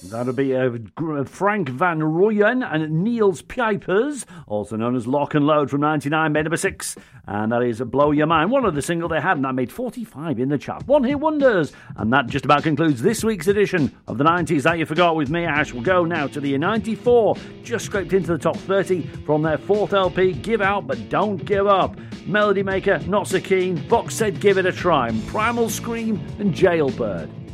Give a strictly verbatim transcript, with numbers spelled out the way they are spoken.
That'll be uh, Frank Van Rooyen and Niels Pijpers, also known as Lock and Load from ninety-nine, made number six. And that is Blow Your Mind, one of the single they had, and that made forty-five in the chart. One hit wonders. And that just about concludes this week's edition of the nineties That You Forgot with me, Ash. We'll go now to the year ninety-four, just scraped into the top thirty from their fourth L P, Give Out But Don't Give Up. Melody Maker, Not So Keen, Vox said Give It a Try, Primal Scream and Jailbird.